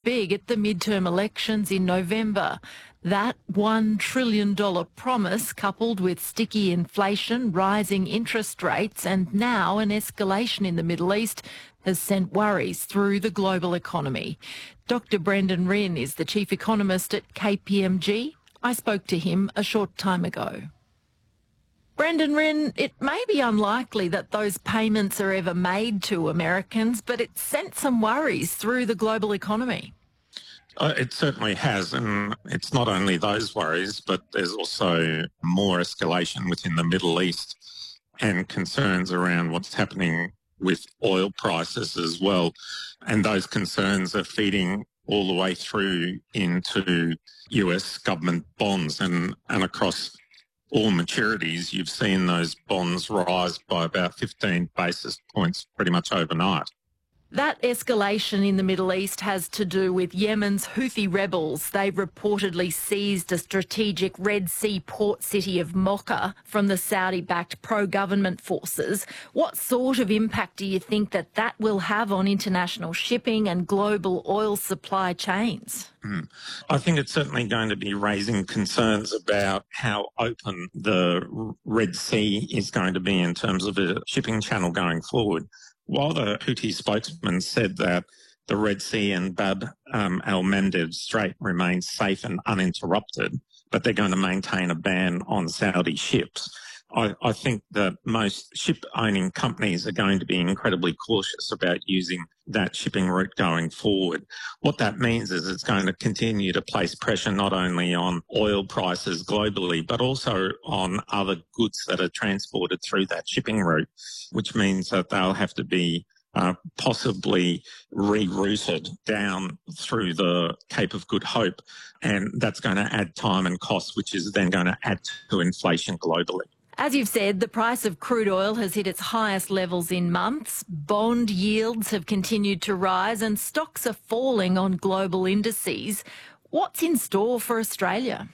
big at the midterm elections in November. That $1 trillion promise, coupled with sticky inflation, rising interest rates and now an escalation in the Middle East, has sent worries through the global economy. Dr Brendan Rinn is the chief economist at KPMG. I spoke to him a short time ago. Brendan Rinn, it may be unlikely that those payments are ever made to Americans, but it sent some worries through the global economy. It certainly has, and it's not only those worries, but there's also more escalation within the Middle East and concerns around what's happening with oil prices as well. And those concerns are feeding all the way through into US government bonds and across all maturities. You've seen those bonds rise by about 15 basis points pretty much overnight. That escalation in the Middle East has to do with Yemen's Houthi rebels. They've reportedly seized a strategic Red Sea port city of Mocha from the Saudi-backed pro-government forces. What sort of impact do you think that will have on international shipping and global oil supply chains? I think it's certainly going to be raising concerns about how open the Red Sea is going to be in terms of a shipping channel going forward. While the Houthi spokesman said that the Red Sea and Bab al-Mandeb Strait remain safe and uninterrupted, but they're going to maintain a ban on Saudi ships, I think that most ship-owning companies are going to be incredibly cautious about using that shipping route going forward. What that means is it's going to continue to place pressure not only on oil prices globally, but also on other goods that are transported through that shipping route, which means that they'll have to be possibly rerouted down through the Cape of Good Hope. And that's going to add time and cost, which is then going to add to inflation globally. As you've said, the price of crude oil has hit its highest levels in months. Bond yields have continued to rise and stocks are falling on global indices. What's in store for Australia?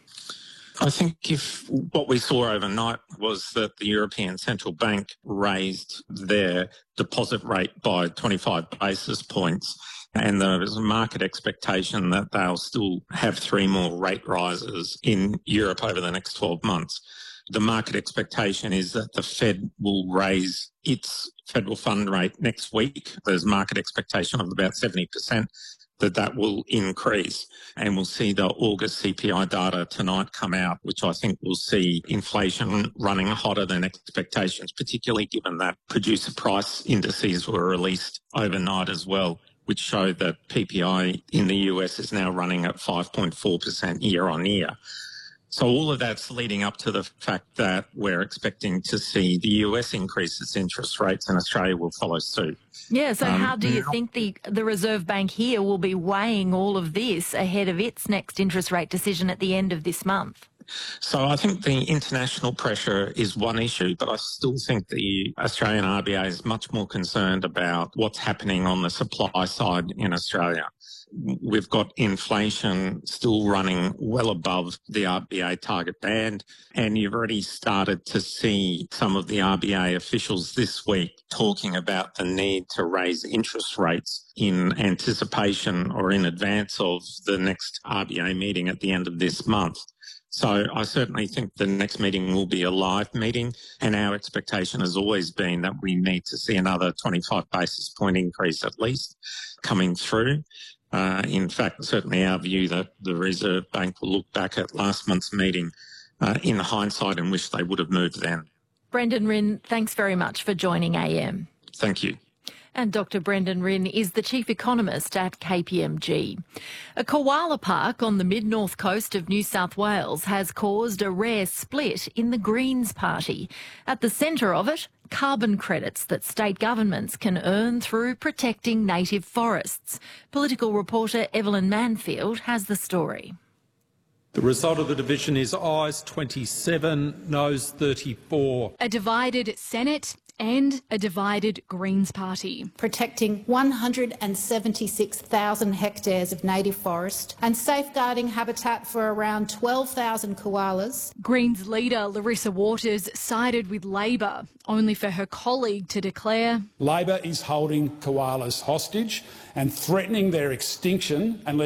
I think if what we saw overnight was that the European Central Bank raised their deposit rate by 25 basis points, and there was a market expectation that they'll still have 3 more rate rises in Europe over the next 12 months. The market expectation is that the Fed will raise its federal fund rate next week. There's market expectation of about 70% that will increase. And we'll see the August CPI data tonight come out, which I think will see inflation running hotter than expectations, particularly given that producer price indices were released overnight as well, which show that PPI in the US is now running at 5.4% year on year. So all of that's leading up to the fact that we're expecting to see the US increase its interest rates and Australia will follow suit. Yeah, so how do you think the Reserve Bank here will be weighing all of this ahead of its next interest rate decision at the end of this month? So I think the international pressure is one issue, but I still think the Australian RBA is much more concerned about what's happening on the supply side in Australia. We've got inflation still running well above the RBA target band, and you've already started to see some of the RBA officials this week talking about the need to raise interest rates in anticipation or in advance of the next RBA meeting at the end of this month. So I certainly think the next meeting will be a live meeting, and our expectation has always been that we need to see another 25 basis point increase at least coming through. In fact, certainly our view that the Reserve Bank will look back at last month's meeting in hindsight and wish they would have moved then. Brendan Rinn, thanks very much for joining AM. Thank you. And Dr Brendan Rinn is the chief economist at KPMG. A koala park on the mid-north coast of New South Wales has caused a rare split in the Greens Party. At the centre of it, carbon credits that state governments can earn through protecting native forests. Political reporter Evelyn Manfield has the story. The result of the division is ayes 27, noes 34. A divided Senate and a divided Greens Party. Protecting 176,000 hectares of native forest and safeguarding habitat for around 12,000 koalas. Greens leader Larissa Waters sided with Labor, only for her colleague to declare Labor is holding koalas hostage and threatening their extinction unless